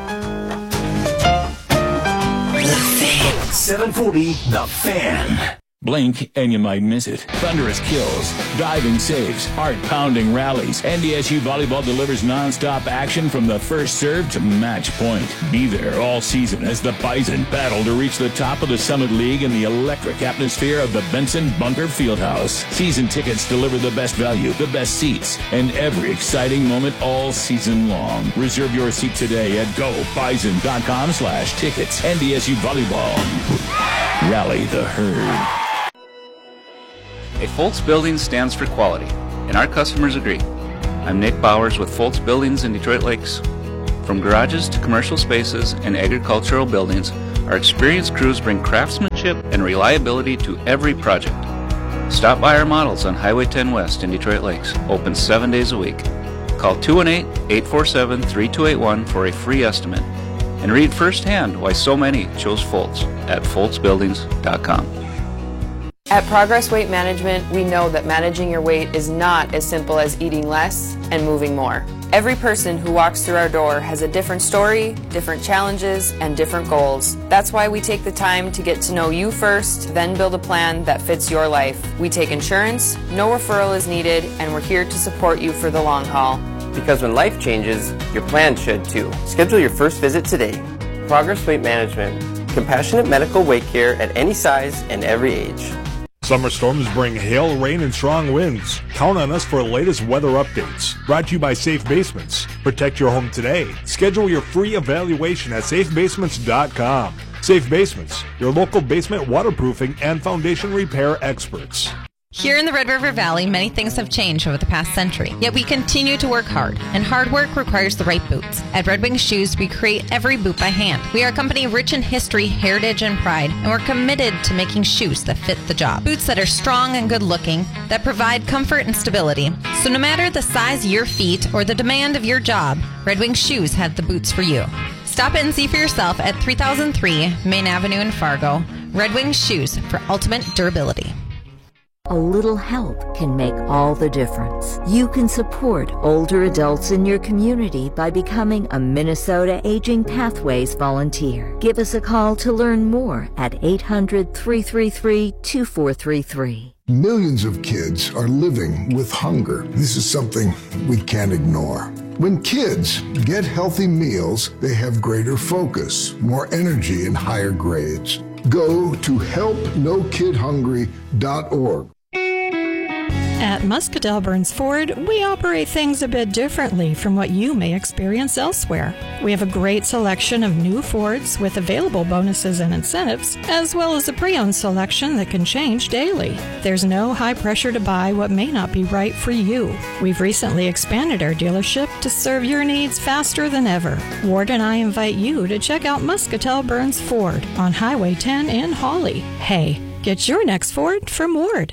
seven forty The Fan. Blink and you might miss it. Thunderous kills, diving saves, heart-pounding rallies. N D S U Volleyball delivers non-stop action from the first serve to match point. Be there all season as the Bison battle to reach the top of the Summit League in the electric atmosphere of the Benson Bunker Fieldhouse. Season tickets deliver the best value, the best seats, and every exciting moment all season long. Reserve your seat today at gobison.com slash tickets. N D S U Volleyball. Rally the herd. A Foltz building stands for quality, and our customers agree. I'm Nick Bowers with Foltz Buildings in Detroit Lakes. From garages to commercial spaces and agricultural buildings, our experienced crews bring craftsmanship and reliability to every project. Stop by our models on Highway ten West in Detroit Lakes, open seven days a week. Call two one eight, eight four seven, three two eight one for a free estimate, and read firsthand why so many chose Foltz at foltz buildings dot com. At Progress Weight Management, we know that managing your weight is not as simple as eating less and moving more. Every person who walks through our door has a different story, different challenges, and different goals. That's why we take the time to get to know you first, then build a plan that fits your life. We take insurance, no referral is needed, and we're here to support you for the long haul. Because when life changes, your plan should too. Schedule your first visit today. Progress Weight Management. Compassionate medical weight care at any size and every age. Summer storms bring hail, rain, and strong winds. Count on us for the latest weather updates. Brought to you by Safe Basements. Protect your home today. Schedule your free evaluation at safe basements dot com. Safe Basements, your local basement waterproofing and foundation repair experts. Here in the Red River Valley, many things have changed over the past century, yet we continue to work hard, and hard work requires the right boots. At Red Wing Shoes, we create every boot by hand. We are a company rich in history, heritage, and pride, and we're committed to making shoes that fit the job. Boots that are strong and good-looking, that provide comfort and stability. So no matter the size of your feet or the demand of your job, Red Wing Shoes have the boots for you. Stop in and see for yourself at three thousand three Main Avenue in Fargo. Red Wing Shoes for ultimate durability. A little help can make all the difference. You can support older adults in your community by becoming a Minnesota Aging Pathways volunteer. Give us a call to learn more at eight hundred, three three three, two four three three. Millions of kids are living with hunger. This is something we can't ignore. When kids get healthy meals, they have greater focus, more energy, and higher grades. Go to help no kid hungry dot org. At Muscatell Burns Ford, we operate things a bit differently from what you may experience elsewhere. We have a great selection of new Fords with available bonuses and incentives, as well as a pre-owned selection that can change daily. There's no high pressure to buy what may not be right for you. We've recently expanded our dealership to serve your needs faster than ever. Ward and I invite you to check out Muscatell Burns Ford on Highway ten in Hawley. Hey, get your next Ford from Ward.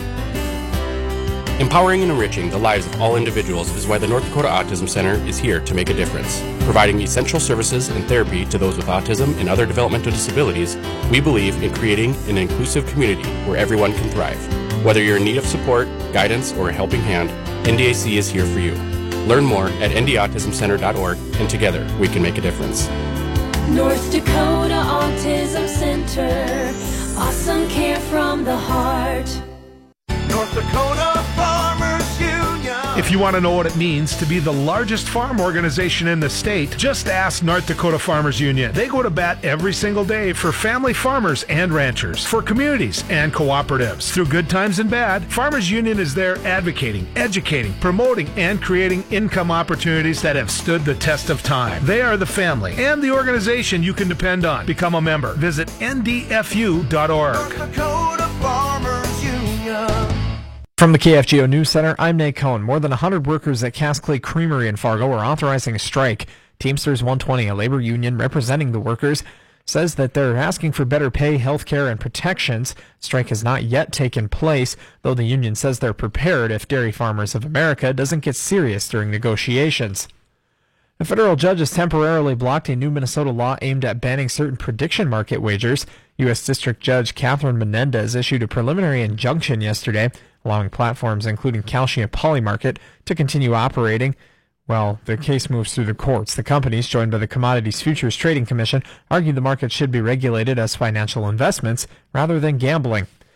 Empowering and enriching the lives of all individuals is why the North Dakota Autism Center is here to make a difference. Providing essential services and therapy to those with autism and other developmental disabilities, we believe in creating an inclusive community where everyone can thrive. Whether you're in need of support, guidance, or a helping hand, N D A C is here for you. Learn more at n d autism center dot org, and together we can make a difference. North Dakota Autism Center, awesome care from the heart. North Dakota Farmers Union. If you want to know what it means to be the largest farm organization in the state, just ask North Dakota Farmers Union. They go to bat every single day for family farmers and ranchers, for communities and cooperatives. Through good times and bad, Farmers Union is there advocating, educating, promoting, and creating income opportunities that have stood the test of time. They are the family and the organization you can depend on. Become a member. Visit N D F U dot org. North Dakota Farmers Union. From the K F G O News Center, I'm Nate Cohn. More than one hundred workers at Cass Clay Creamery in Fargo are authorizing a strike. Teamsters one twenty, a labor union representing the workers, says that they're asking for better pay, health care, and protections. Strike has not yet taken place, though the union says they're prepared if Dairy Farmers of America doesn't get serious during negotiations. A federal judge has temporarily blocked a new Minnesota law aimed at banning certain prediction market wagers. U S District Judge Catherine Menendez issued a preliminary injunction yesterday, allowing platforms including Kalshi Poly Market to continue operating. Well, the case moves through the courts. The companies, joined by the Commodities Futures Trading Commission, argue the market should be regulated as financial investments rather than gambling.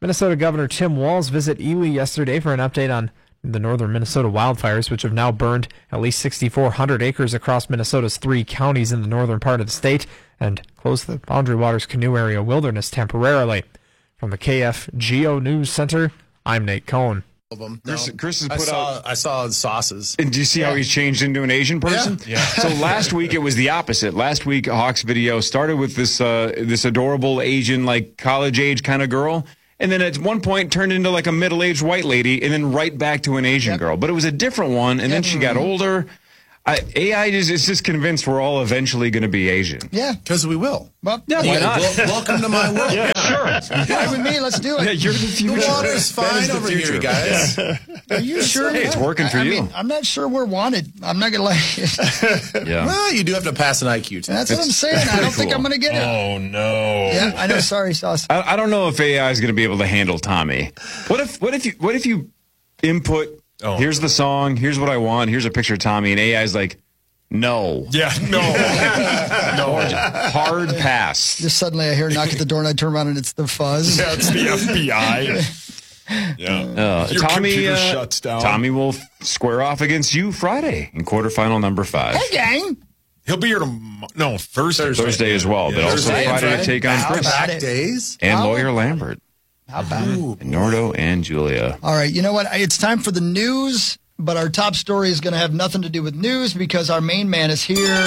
Minnesota Governor Tim Walz visited Ely yesterday for an update on the northern Minnesota wildfires, which have now burned at least six thousand four hundred acres across Minnesota's three counties in the northern part of the state and closed the Boundary Waters Canoe Area Wilderness temporarily. From the K F G O News Center, I'm Nate Cohn. Them. Chris, No. Chris has I put saw, out. I saw sauces. And do you see Yeah. how he's changed into an Asian person? Yeah. Yeah. So last week it was the opposite. Last week Hawk's video started with this uh, this adorable Asian, like college age kind of girl, and then at one point turned into like a middle aged white lady, and then right back to an Asian yep. girl. But it was a different one, and yep. then she got older. I, A I is, is just convinced we're all eventually going to be Asian. Yeah, because we will. Well, yeah, why not? Well, welcome to my world. Yeah, sure. Fine with me. Let's do it. Yeah, you're the future. The water's fine over here, guys. Yeah. Are you sure? Hey, it's working for I, I you. Mean, I'm not sure we're wanted. I'm not going to lie. Yeah. Well, you do have to pass an I Q test. That's what I'm saying. I don't cool. think I'm going to get it. Oh, no. Yeah, I know. Sorry, Sauce. I, I don't know if A I is going to be able to handle Tommy. What if? What if you? What if you input? Oh. Here's the song. Here's what I want. Here's a picture of Tommy, and A I is like, no. Yeah, no. no. Hard pass. Just suddenly I hear a knock at the door and I turn around and it's the fuzz. Yeah, it's the F B I. Yeah. Uh, Your Tommy, computer uh, shuts down. Tommy will square off against you Friday in quarterfinal number five. Hey, gang. He'll be here tomorrow. No, Thursday. Thursday, Thursday as well, yeah. but also Thursday, Friday Friday. to take on How Chris. about Back days. And How Lawyer Lambert. How about Ooh, and Nordo and Julia. All right, you know what? It's time for the news, but our top story is going to have nothing to do with news because our main man is here.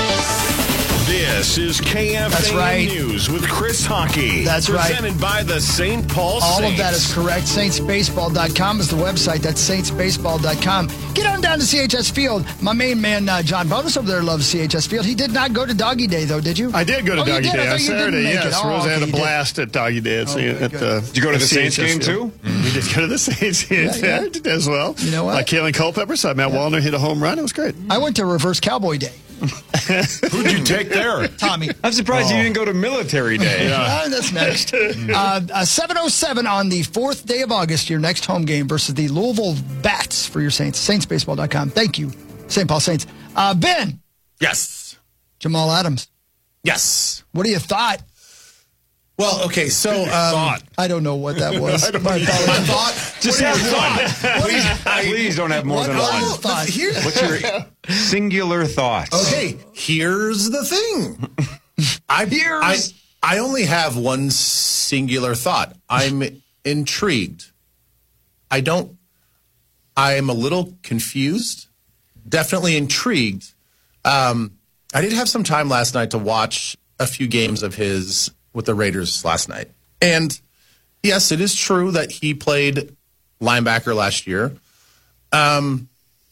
This is K F A That's right. News with Chris Hockey. That's right. Presented by the Saint Paul All Saints. of that is correct. Saints Baseball dot com is the website. That's Saints Baseball dot com. Get on down to C H S Field. My main man, uh, John Bonus over there, loves C H S Field. He did not go to Doggy Day, though, did you? I did go to oh, Doggy Day on Saturday, yes. Oh, Rose okay, had a you blast at Doggy Day. At, Oh, at, good. uh, Did you go to the C H S Saints game, Field. too? We did go to the Saints game Yeah, yeah. yeah, as well. You know what? Uh, Kalen Culpepper saw Matt Yeah. Wallner hit a home run. It was great. I went to Reverse Cowboy Day. Who'd you take there? Tommy. I'm surprised Oh. you didn't go to Military Day. Uh, that's next. uh, uh, seven oh seven on the fourth day of August, your next home game versus the Louisville Bats for your Saints. Saints Baseball dot com. Thank you, Saint Paul Saints. Uh, Ben. Yes. Jamal Adams. Yes. What do you thought? Well, okay, so um, I don't know what that was. my thought. Just have one. Please, please don't have more What than are your one. thoughts? Here, What's your singular thoughts? okay, here's the thing. I, Here's- I I only have one singular thought. I'm intrigued. I don't. I'm a little confused. Definitely intrigued. Um, I did have some time last night to watch a few games of his with the Raiders last night. And yes, it is true that he played linebacker last year. Um,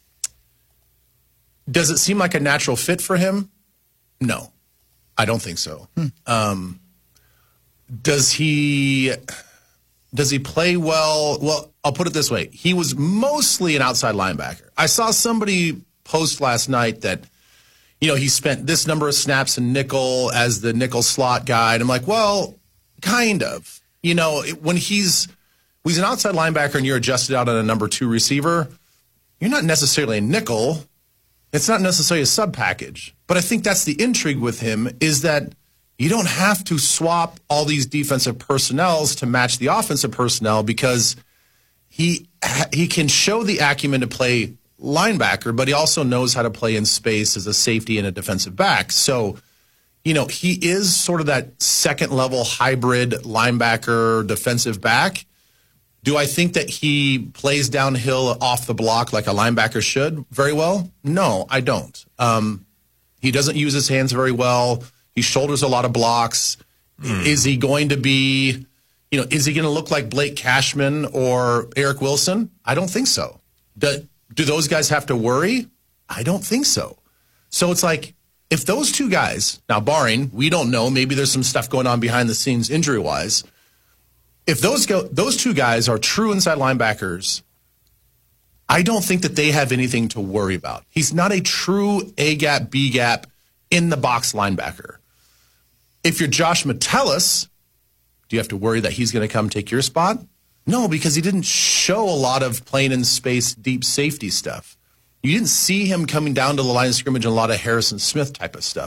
does it seem like a natural fit for him? No, I don't think so. Hmm. Um, does he does he play well? Well, I'll put it this way. He was mostly an outside linebacker. I saw somebody post last night that, you know, he spent this number of snaps in nickel as the nickel slot guy. And I'm like, well, kind of. You know, when he's he's an outside linebacker and you're adjusted out on a number two receiver, you're not necessarily a nickel. It's not necessarily a sub package. But I think that's the intrigue with him is that you don't have to swap all these defensive personnels to match the offensive personnel because he he can show the acumen to play linebacker, but he also knows how to play in space as a safety and a defensive back. So, you know, he is sort of that second level hybrid linebacker defensive back. Do I think that he plays downhill off the block like a linebacker should very well? No, I don't. Um, he doesn't use his hands very well. He shoulders a lot of blocks. Mm. Is he going to be, you know, is he going to look like Blake Cashman or Eric Wilson? I don't think so. Do, do those guys have to worry? I don't think so. So it's like, if those two guys, now barring, we don't know, maybe there's some stuff going on behind the scenes injury-wise. If those go, those two guys are true inside linebackers, I don't think that they have anything to worry about. He's not a true A-gap, B-gap, in-the-box linebacker. If you're Josh Metellus, do you have to worry that he's going to come take your spot? No, because he didn't show a lot of playing in space, deep safety stuff. You didn't see him coming down to the line of scrimmage and a lot of Harrison Smith type of stuff.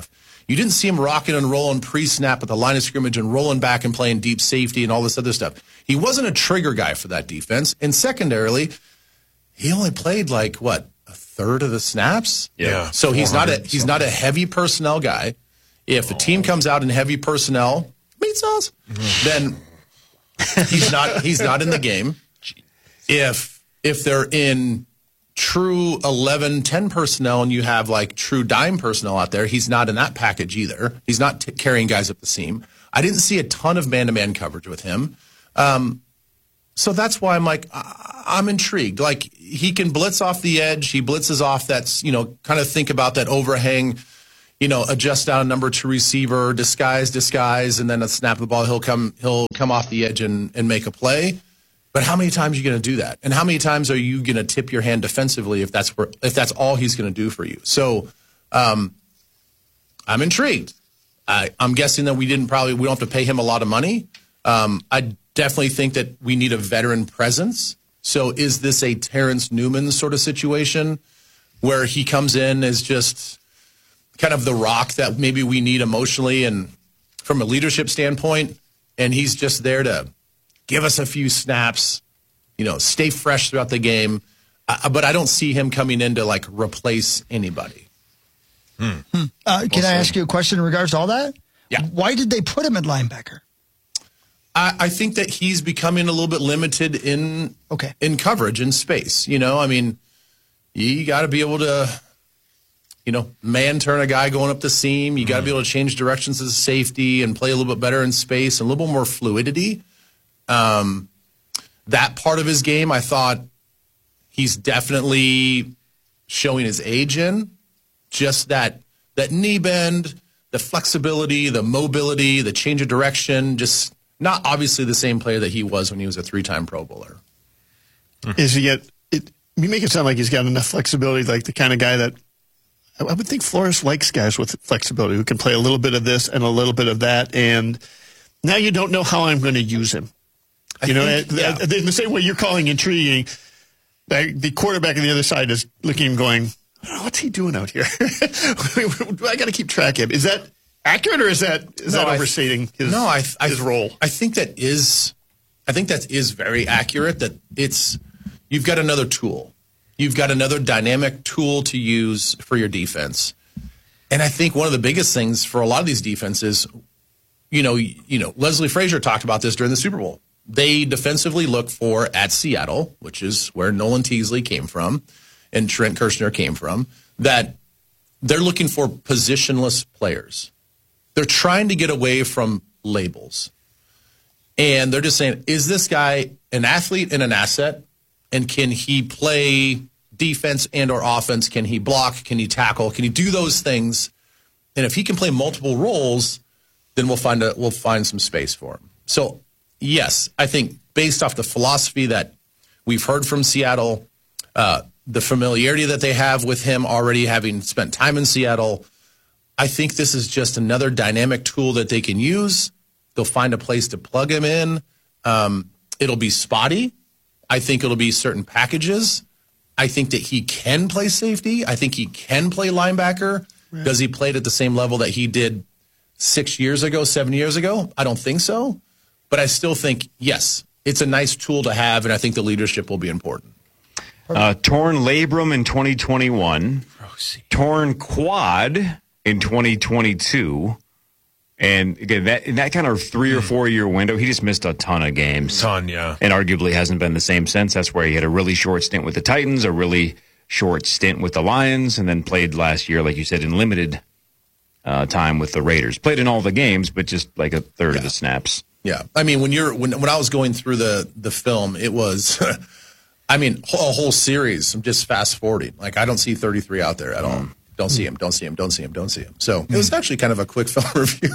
You didn't see him rocking and rolling pre-snap at the line of scrimmage and rolling back and playing deep safety and all this other stuff. He wasn't a trigger guy for that defense. And secondarily, he only played like, what, a third of the snaps? Yeah. So he's not a he's not a heavy personnel guy. If the team comes out in heavy personnel, meat sauce, then he's not he's not in the game. If if they're in true eleven, ten personnel and you have like true dime personnel out there, he's not in that package either. He's not t- carrying guys up the seam. I didn't see a ton of man-to-man coverage with him. Um, so that's why I'm like, I- I'm intrigued. Like, he can blitz off the edge. He blitzes off that, you know, kind of think about that overhang, you know, adjust down a number two receiver, disguise, disguise, and then a snap of the ball. He'll come, he'll come off the edge and, and make a play. But how many times are you going to do that? And how many times are you going to tip your hand defensively if that's where, if that's all he's going to do for you? So, um, I'm intrigued. I, I'm guessing that we didn't probably, we don't have to pay him a lot of money. Um, I definitely think that we need a veteran presence. So is this a Terrence Newman sort of situation where he comes in as just kind of the rock that maybe we need emotionally and from a leadership standpoint, and he's just there to give us a few snaps, you know, stay fresh throughout the game. Uh, but I don't see him coming in to, like, replace anybody. Hmm. Uh, can I ask you a question in regards to all that? Yeah. Why did they put him at linebacker? I, I think that he's becoming a little bit limited in okay. in coverage and space. You know, I mean, you got to be able to, you know, man turn a guy going up the seam. You got to be able to change directions as a safety and play a little bit better in space and a little bit more fluidity. Um, that part of his game, I thought he's definitely showing his age in. Just that that knee bend, the flexibility, the mobility, the change of direction, just not obviously the same player that he was when he was a three-time Pro Bowler. Is he yet? It, you make it sound like he's got enough flexibility, like the kind of guy that I, I would think Flores likes guys with flexibility who can play a little bit of this and a little bit of that. And now you don't know how I'm going to use him. You I know, think, yeah. in the same way you're calling intriguing, the quarterback on the other side is looking at him going, oh, what's he doing out here? I got to keep track of him. Is that accurate, or is that is no, that overstating his, no, I, I, his role? I think that is, I think that is very accurate. That it's you've got another tool, you've got another dynamic tool to use for your defense, and I think one of the biggest things for a lot of these defenses, you know, you know, Leslie Frazier talked about this during the Super Bowl. They defensively look for at Seattle, which is where Nolan Teasley came from and Trent Kirshner came from, that they're looking for positionless players. They're trying to get away from labels. And they're just saying, is this guy an athlete and an asset? And can he play defense and or offense? Can he block? Can he tackle? Can he do those things? And if he can play multiple roles, then we'll find a, we'll find some space for him. So, yes, I think based off the philosophy that we've heard from Seattle, uh, the familiarity that they have with him already having spent time in Seattle, I think this is just another dynamic tool that they can use. They'll find a place to plug him in. Um, it'll be spotty. I think it'll be certain packages. I think that he can play safety. I think he can play linebacker. Right. Does he play it at the same level that he did six years ago, seven years ago? I don't think so. But I still think, yes, it's a nice tool to have, and I think the leadership will be important. Uh, torn labrum in twenty twenty-one, Rosie. Torn quad in twenty twenty-two, and again, that in that kind of three or four year window, he just missed a ton of games. Ton, yeah. And arguably hasn't been the same since. That's where he had a really short stint with the Titans, a really short stint with the Lions, and then played last year, like you said, in limited uh, time with the Raiders. Played in all the games, but just like a third yeah. of the snaps. Yeah, I mean, when you're when when I was going through the the film, it was. I mean, a whole series. I'm just fast forwarding. Like, I don't see thirty-three out there at all. Mm. Don't see him. Don't see him. Don't see him. Don't see him. So mm. it was actually kind of a quick film review.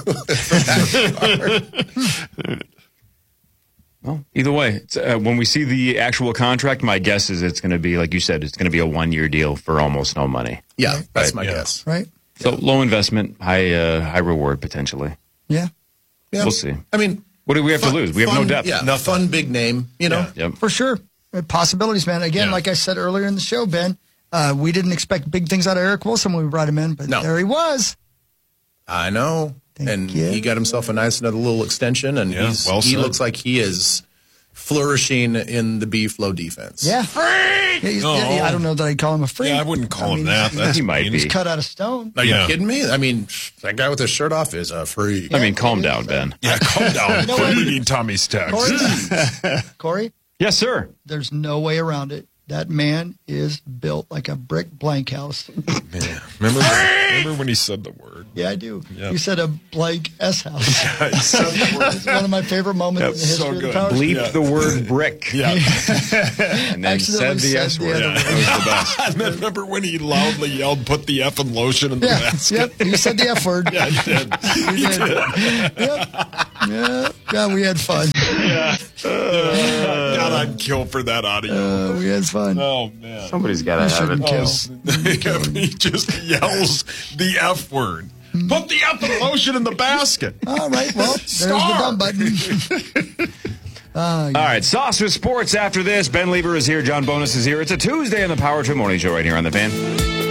Well, either way, it's, uh, when we see the actual contract, my guess is it's going to be, like you said, it's going to be a one-year deal for almost no money. Yeah, right? That's my yeah. guess. Right. So low investment, high uh, high reward potentially. Yeah. Yeah. We'll see. I mean, what do we have fun, to lose? We have fun, no depth. Yeah, no fun, big name. You know, yeah. Yep. For sure. Possibilities, man. Again, yeah. like I said earlier in the show, Ben, uh, we didn't expect big things out of Eric Wilson when we brought him in, but no. there he was. I know. Thank and you. he got himself a nice another little extension, and Yeah, he's, well he said. looks like he is flourishing in the B-Flow defense. Yeah. Yeah, he's- No. yeah, I don't know that I'd call him a freak. Yeah, I wouldn't call I him mean, that. That's he might He's be. cut out of stone. Are you Yeah. kidding me? I mean, that guy with his shirt off is a freak. I mean, calm down, Ben. Yeah, calm down. know what? Reading Tommy's text. Corey? Corey, Yes, sir. there's no way around it. That man is built like a brick blank house. Man, remember, when, remember when he said the word? Yeah, I do. Yeah. You said a blank S house. He said the word. It's one of my favorite moments in the That's history so of the good. power. Bleep Yeah. the word brick. Yeah. And then said Accidentally the said S the word. other That was the best. And then remember when he loudly yelled, put the F and lotion in the Yeah, basket? yep. You said the F word. Yeah, he did. You did. Yep. Yeah. Yeah, we had fun. Yeah. Uh, God, I'd kill for that audio. Uh, we had fun. Oh, man. Somebody's got to have it. Kill. he just yells the F word. Put the F and lotion in the basket. All right, well, there's Star. the dumb button. Uh, All right, Sauce with sports after this. Ben Lieber is here. John Bonus is here. It's a Tuesday on the Power Trip Morning Show right here on the Fan.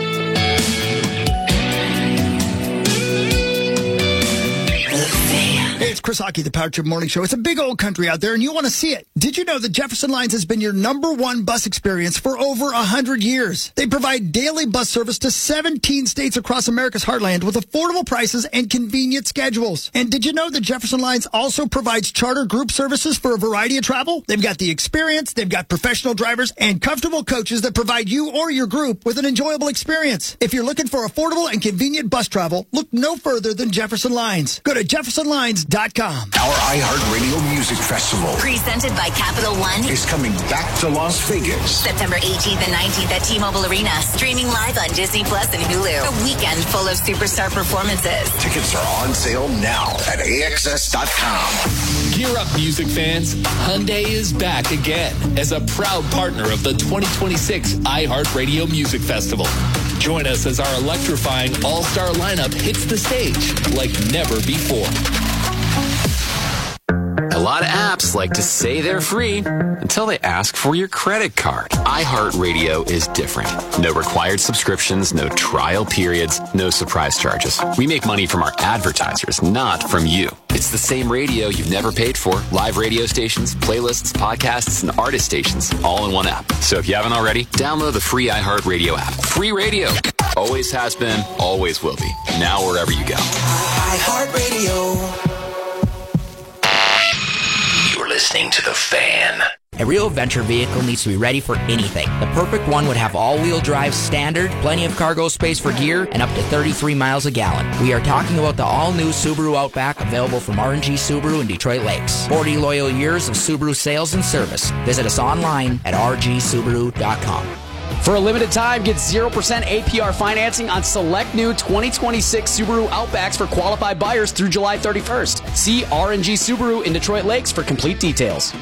Hey, it's Chris Hockey, the Power Trip Morning Show. It's a big old country out there, and you want to see it. Did you know that Jefferson Lines has been your number one bus experience for over one hundred years? They provide daily bus service to seventeen states across America's heartland with affordable prices and convenient schedules. And did you know that Jefferson Lines also provides charter group services for a variety of travel? They've got the experience, they've got professional drivers, and comfortable coaches that provide you or your group with an enjoyable experience. If you're looking for affordable and convenient bus travel, look no further than Jefferson Lines. Go to jefferson lines dot com. Our iHeartRadio Music Festival Presented by Capital One. is coming back to Las Vegas. September eighteenth and nineteenth at T-Mobile Arena. Streaming live on Disney Plus and Hulu. A weekend full of superstar performances. Tickets are on sale now at A X S dot com. Gear up, music fans. Hyundai is back again as a proud partner of the twenty twenty-six iHeartRadio Music Festival. Join us as our electrifying all-star lineup hits the stage like never before. A lot of apps like to say they're free until they ask for your credit card. iHeartRadio is different. No required subscriptions, no trial periods, no surprise charges. We make money from our advertisers, not from you. It's the same radio you've never paid for. Live radio stations, playlists, podcasts, and artist stations, all in one app. So if you haven't already, download the free iHeartRadio app. Free radio. Always has been, always will be. Now wherever you go. iHeartRadio. You're listening to The Fan. A real adventure vehicle needs to be ready for anything. The perfect one would have all-wheel drive standard, plenty of cargo space for gear, and up to thirty-three miles a gallon. We are talking about the all-new Subaru Outback, available from R and G Subaru in Detroit Lakes. forty loyal years of Subaru sales and service. Visit us online at r g subaru dot com. For a limited time, get zero percent A P R financing on select new twenty twenty-six Subaru Outbacks for qualified buyers through July thirty-first. See R and G Subaru in Detroit Lakes for complete details.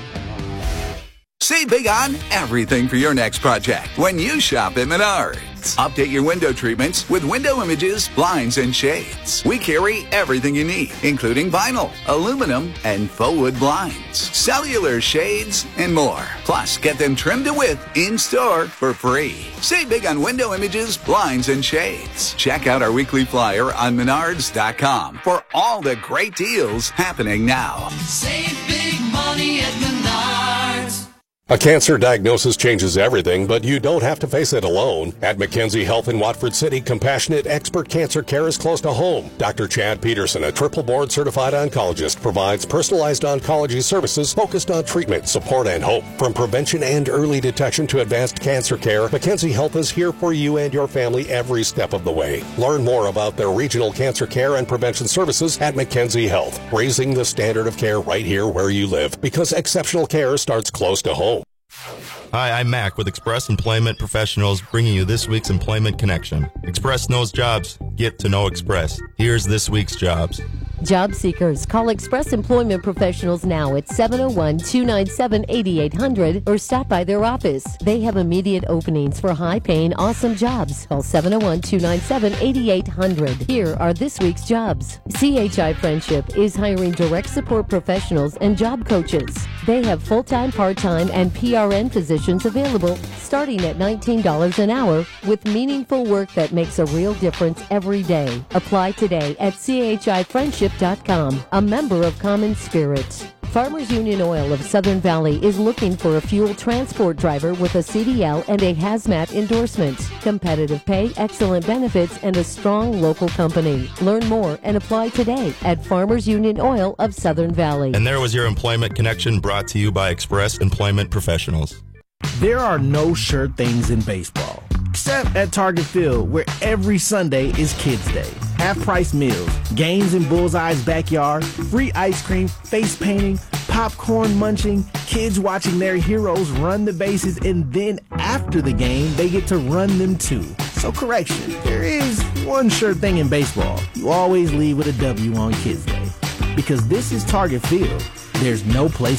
Save big on everything for your next project when you shop at Menards. Update your window treatments with window images, blinds, and shades. We carry everything you need, including vinyl, aluminum, and faux wood blinds, cellular shades, and more. Plus, get them trimmed to width in-store for free. Save big on window images, blinds, and shades. Check out our weekly flyer on menards dot com for all the great deals happening now. Save big money at Menards. A cancer diagnosis changes everything, but you don't have to face it alone. At Mackenzie Health in Watford City, compassionate expert cancer care is close to home. Doctor Chad Peterson, a triple board certified oncologist, provides personalized oncology services focused on treatment, support, and hope. From prevention and early detection to advanced cancer care, Mackenzie Health is here for you and your family every step of the way. Learn more about their regional cancer care and prevention services at Mackenzie Health, raising the standard of care right here where you live, because exceptional care starts close to home. Hi, I'm Mac with Express Employment Professionals, bringing you this week's Employment Connection. Express knows jobs. Get to know Express. Here's this week's jobs. Job seekers, call Express Employment Professionals now at seven oh one, two nine seven, eight eight hundred or stop by their office. They have immediate openings for high-paying, awesome jobs. Call seven oh one, two nine seven, eight eight hundred. Here are this week's jobs. C H I Friendship is hiring direct support professionals and job coaches. They have full-time, part-time, and P R N positions available starting at nineteen dollars an hour with meaningful work that makes a real difference every day. Apply today at C H I friendship dot com, a member of Common Spirit. Farmers Union Oil of Southern Valley is looking for a fuel transport driver with a C D L and a hazmat endorsement. Competitive pay, excellent benefits, and a strong local company. Learn more and apply today at Farmers Union Oil of Southern Valley. And there was your Employment Connection brought to you by Express Employment Professionals. There are no sure things in baseball, except at Target Field, where every Sunday is Kids Day. Half-price meals, games in Bullseye's backyard, free ice cream, face painting, popcorn munching, kids watching their heroes run the bases, and then after the game, they get to run them too. So correction, there is one sure thing in baseball. You always leave with a W on Kids Day. Because this is Target Field. There's no place